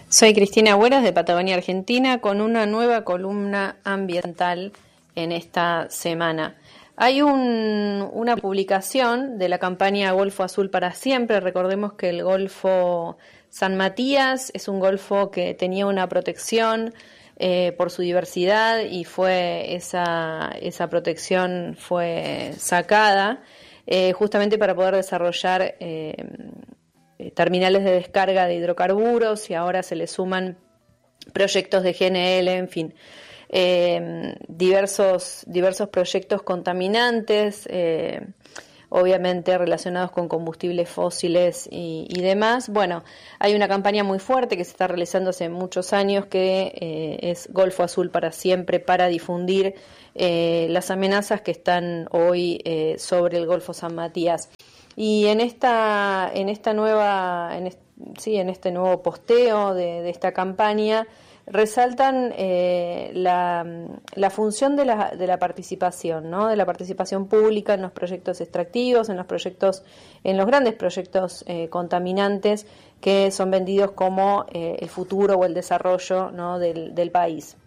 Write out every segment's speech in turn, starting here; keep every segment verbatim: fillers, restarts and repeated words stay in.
Soy Cristina Agüeros de Patagonia, Argentina, con una nueva columna ambiental en esta semana. Hay un, una publicación de la campaña Golfo Azul para Siempre. Recordemos que el Golfo San Matías es un golfo que tenía una protección eh, por su diversidad y fue esa, esa protección fue sacada eh, justamente para poder desarrollar eh, terminales de descarga de hidrocarburos, y ahora se le suman proyectos de G N L, en fin, eh, diversos, diversos proyectos contaminantes, eh, obviamente relacionados con combustibles fósiles y, y demás. Bueno, hay una campaña muy fuerte que se está realizando hace muchos años que eh, es Golfo Azul para Siempre, para difundir eh, las amenazas que están hoy eh, sobre el Golfo San Matías. Y en esta, en esta nueva, en est, sí, en este nuevo posteo de, de esta campaña resaltan eh, la, la función de la, de la participación, ¿no? De la participación pública en los proyectos extractivos, en los proyectos, en los grandes proyectos eh, contaminantes que son vendidos como eh, el futuro o el desarrollo, ¿no? del, del país.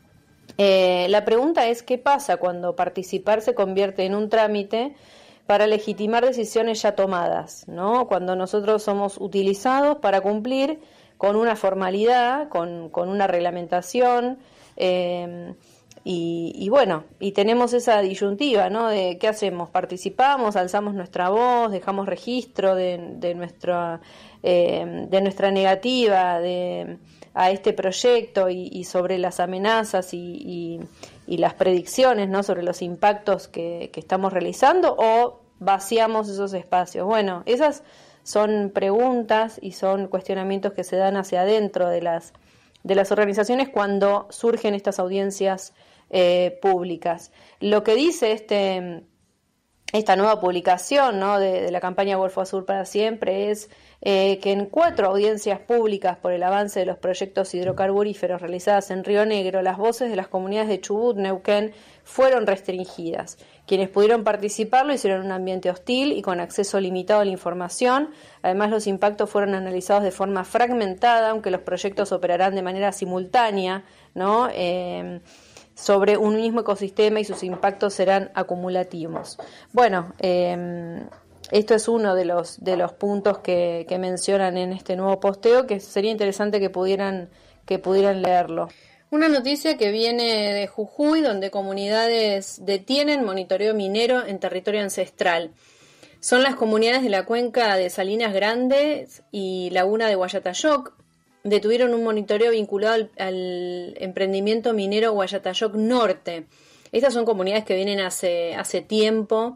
Eh, la pregunta es: ¿qué pasa cuando participar se convierte en un trámite para legitimar decisiones ya tomadas, ¿no? Cuando nosotros somos utilizados para cumplir con una formalidad, con, con una reglamentación, eh, y, y bueno, y tenemos esa disyuntiva, ¿no? De qué hacemos: participamos, alzamos nuestra voz, dejamos registro de, de nuestra eh, de nuestra negativa de, a este proyecto y, y sobre las amenazas y, y y las predicciones, ¿no? Sobre los impactos que, que estamos realizando, o vaciamos esos espacios. Bueno, esas son preguntas y son cuestionamientos que se dan hacia adentro de las, de las organizaciones cuando surgen estas audiencias eh, públicas. Lo que dice este, esta nueva publicación, ¿no? de, de la campaña Golfo Azul para Siempre es eh, que en cuatro audiencias públicas por el avance de los proyectos hidrocarburíferos realizadas en Río Negro, las voces de las comunidades de Chubut, Neuquén, fueron restringidas. Quienes pudieron participar lo hicieron en un ambiente hostil y con acceso limitado a la información. Además, los impactos fueron analizados de forma fragmentada, aunque los proyectos operarán de manera simultánea, ¿no? Eh, sobre un mismo ecosistema, y sus impactos serán acumulativos. Bueno, eh, esto es uno de los de los puntos que, que mencionan en este nuevo posteo, que sería interesante que pudieran que pudieran leerlo. Una noticia que viene de Jujuy, donde comunidades detienen monitoreo minero en territorio ancestral. Son las comunidades de la cuenca de Salinas Grandes y Laguna de Guayatayoc. Detuvieron un monitoreo vinculado al, al emprendimiento minero Guayatayoc Norte. Estas son comunidades que vienen hace, hace tiempo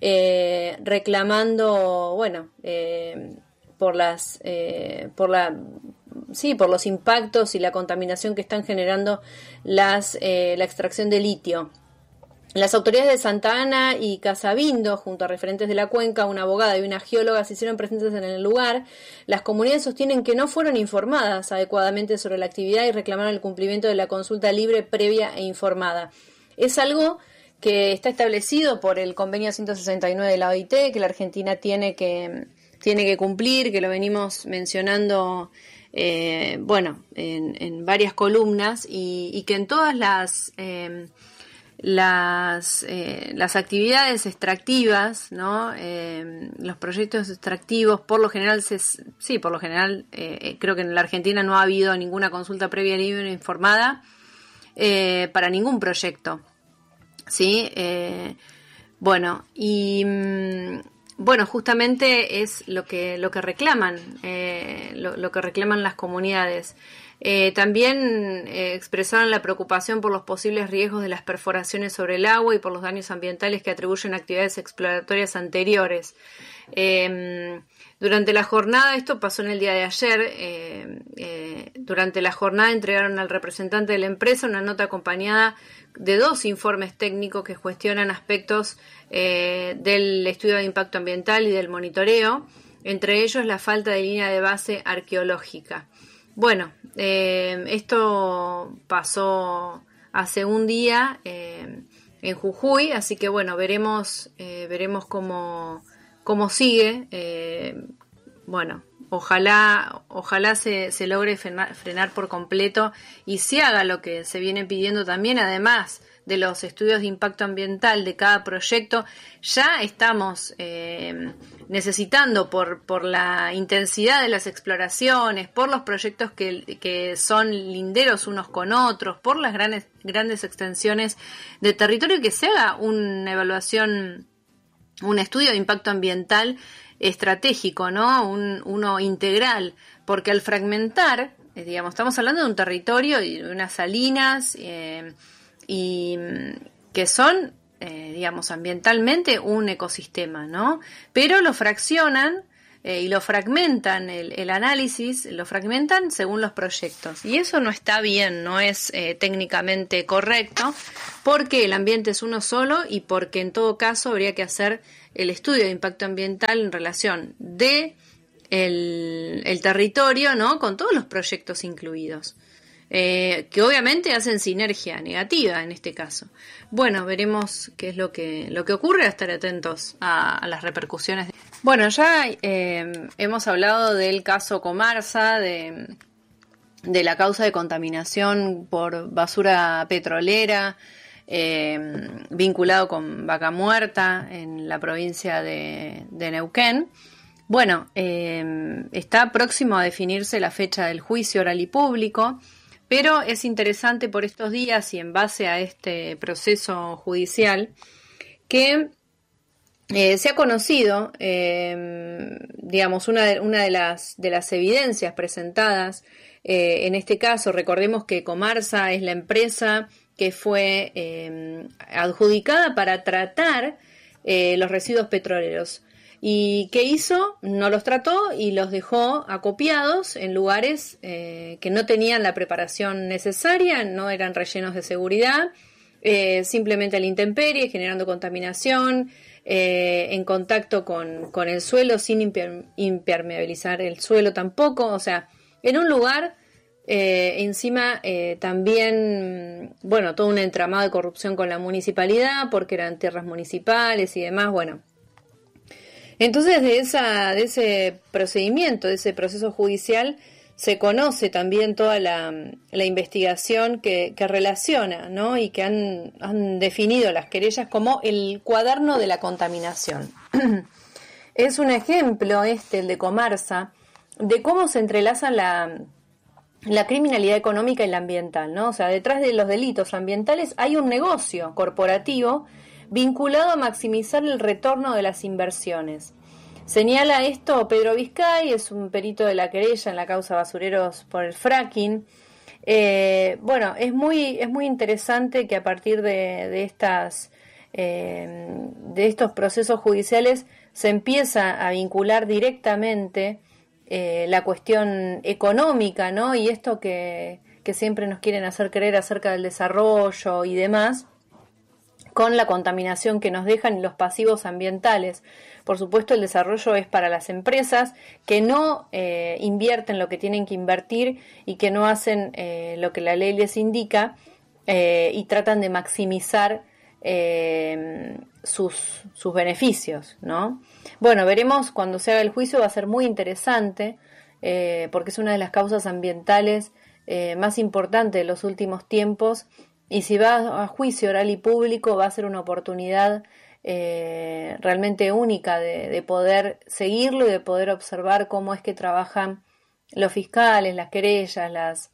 eh, reclamando, bueno, eh, por las, eh, por la, sí, por los impactos y la contaminación que están generando las, eh, la extracción de litio. Las autoridades de Santa Ana y Casabindo, junto a referentes de la cuenca, una abogada y una geóloga, se hicieron presentes en el lugar. Las comunidades sostienen que no fueron informadas adecuadamente sobre la actividad y reclamaron el cumplimiento de la consulta libre, previa e informada. Es algo que está establecido por el convenio ciento sesenta y nueve de la O I T, que la Argentina tiene que, tiene que cumplir, que lo venimos mencionando eh, bueno, en, en varias columnas, y, y que en todas las... Eh, Las, eh, las actividades extractivas, ¿no? Eh, los proyectos extractivos, por lo general, se, sí, por lo general, eh, creo que en la Argentina no ha habido ninguna consulta previa libre informada eh, para ningún proyecto, ¿sí? Eh, bueno, y bueno, justamente es lo que lo que reclaman, eh, lo, lo que reclaman las comunidades. Eh, también eh, expresaron la preocupación por los posibles riesgos de las perforaciones sobre el agua y por los daños ambientales que atribuyen a actividades exploratorias anteriores. Eh, durante la jornada, esto pasó en el día de ayer, eh, eh, durante la jornada entregaron al representante de la empresa una nota acompañada de dos informes técnicos que cuestionan aspectos eh, del estudio de impacto ambiental y del monitoreo, entre ellos la falta de línea de base arqueológica. Bueno, eh, esto pasó hace un día eh, en Jujuy, así que bueno, veremos eh, veremos cómo, cómo sigue. Eh, bueno, ojalá, ojalá se, se logre frenar, frenar por completo y se haga lo que se viene pidiendo también, además de los estudios de impacto ambiental de cada proyecto. Ya estamos eh, necesitando por, por la intensidad de las exploraciones, por los proyectos que, que son linderos unos con otros, por las grandes, grandes extensiones de territorio, que se haga una evaluación, un estudio de impacto ambiental estratégico, ¿no? Un, uno integral, porque al fragmentar, eh, digamos, estamos hablando de un territorio y de unas salinas, eh, y que son, eh, digamos, ambientalmente un ecosistema, ¿no? Pero lo fraccionan eh, y lo fragmentan, el, el análisis lo fragmentan según los proyectos. Y eso no está bien, no es eh, técnicamente correcto, porque el ambiente es uno solo y porque en todo caso habría que hacer el estudio de impacto ambiental en relación de el, el territorio, ¿no? Con todos los proyectos incluidos. Eh, que obviamente hacen sinergia negativa en este caso. Bueno, veremos qué es lo que, lo que ocurre, a estar atentos a, a las repercusiones. Bueno, ya eh, hemos hablado del caso Comarsa, de, de la causa de contaminación por basura petrolera, eh, vinculado con Vaca Muerta en la provincia de, de Neuquén. Bueno, eh, está próximo a definirse la fecha del juicio oral y público. Pero es interesante por estos días y en base a este proceso judicial que eh, se ha conocido, eh, digamos, una de, una de las de las evidencias presentadas eh, en este caso. Recordemos que Comarsa es la empresa que fue eh, adjudicada para tratar eh, los residuos petroleros. ¿Y qué hizo? No los trató y los dejó acopiados en lugares eh, que no tenían la preparación necesaria, no eran rellenos de seguridad, eh, simplemente a la intemperie, generando contaminación, eh, en contacto con, con el suelo, sin imper, impermeabilizar el suelo tampoco, o sea, en un lugar, eh, encima eh, también, bueno, todo un entramado de corrupción con la municipalidad, porque eran tierras municipales y demás, bueno. Entonces de, esa, de ese procedimiento, de ese proceso judicial, se conoce también toda la, la investigación que, que relaciona, ¿no? Y que han, han definido las querellas como el cuaderno de la contaminación. Es un ejemplo este, el de Comarsa, de cómo se entrelaza la, la criminalidad económica y la ambiental, ¿no? O sea, detrás de los delitos ambientales hay un negocio corporativo vinculado a maximizar el retorno de las inversiones. Señala esto Pedro Vizcay, es un perito de la querella en la causa Basureros por el fracking. Eh, bueno, es muy, es muy interesante que a partir de, de, estas, eh, de estos procesos judiciales se empieza a vincular directamente eh, la cuestión económica, ¿no? Y esto que, que siempre nos quieren hacer creer acerca del desarrollo y demás, con la contaminación que nos dejan y los pasivos ambientales. Por supuesto, el desarrollo es para las empresas que no eh, invierten lo que tienen que invertir y que no hacen eh, lo que la ley les indica eh, y tratan de maximizar eh, sus, sus beneficios, ¿no? Bueno, veremos cuando se haga el juicio, va a ser muy interesante eh, porque es una de las causas ambientales eh, más importantes de los últimos tiempos. Y si va a juicio oral y público, va a ser una oportunidad eh, realmente única de, de poder seguirlo y de poder observar cómo es que trabajan los fiscales, las querellas, las,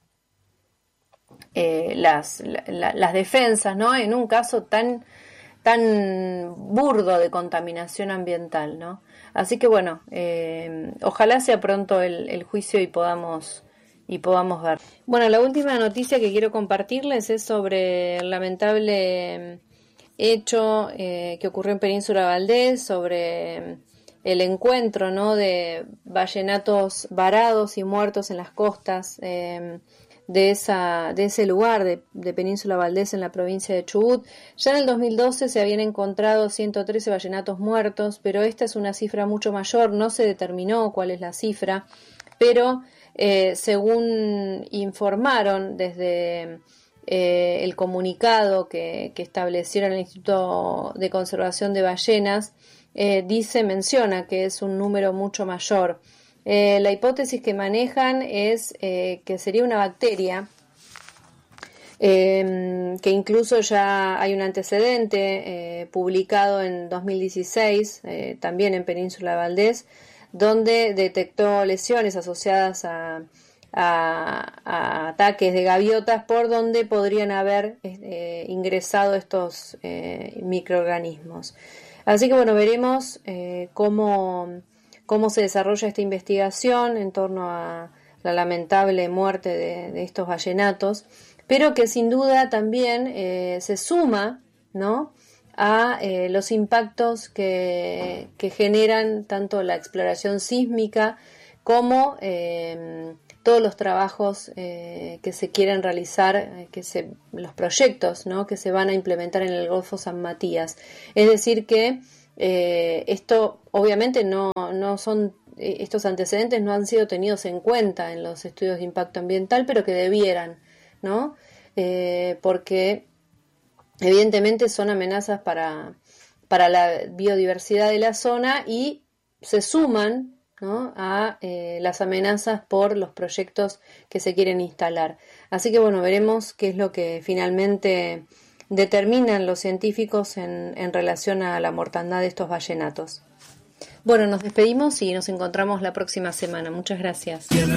eh, las, la, la, las defensas, ¿no? En un caso tan, tan burdo de contaminación ambiental, ¿no? Así que bueno, eh, ojalá sea pronto el, el juicio y podamos... y podamos ver. Bueno, la última noticia que quiero compartirles es sobre el lamentable hecho eh, que ocurrió en Península Valdés, sobre el encuentro, ¿no?, de ballenatos varados y muertos en las costas eh, de esa de ese lugar de, de Península Valdés en la provincia de Chubut. Ya en el dos mil doce se habían encontrado ciento trece ballenatos muertos, pero esta es una cifra mucho mayor, no se determinó cuál es la cifra, pero Eh, según informaron desde eh, el comunicado que, que establecieron el Instituto de Conservación de Ballenas, eh, dice, menciona que es un número mucho mayor. Eh, la hipótesis que manejan es eh, que sería una bacteria, eh, que incluso ya hay un antecedente eh, publicado en dos mil dieciséis, eh, también en Península Valdés, donde detectó lesiones asociadas a, a, a ataques de gaviotas por donde podrían haber eh, ingresado estos eh, microorganismos. Así que bueno, veremos eh, cómo, cómo se desarrolla esta investigación en torno a la lamentable muerte de, de estos ballenatos, pero que sin duda también eh, se suma, ¿no?, a eh, los impactos que, que generan tanto la exploración sísmica como eh, todos los trabajos eh, que se quieren realizar, eh, que se, los proyectos, ¿no?, que se van a implementar en el Golfo San Matías. Es decir que eh, esto obviamente no, no son, estos antecedentes no han sido tenidos en cuenta en los estudios de impacto ambiental, pero que debieran, ¿no? Eh, porque evidentemente son amenazas para, para la biodiversidad de la zona y se suman, ¿no?, a eh, las amenazas por los proyectos que se quieren instalar. Así que bueno, veremos qué es lo que finalmente determinan los científicos en, en relación a la mortandad de estos ballenatos. Bueno, nos despedimos y nos encontramos la próxima semana. Muchas gracias.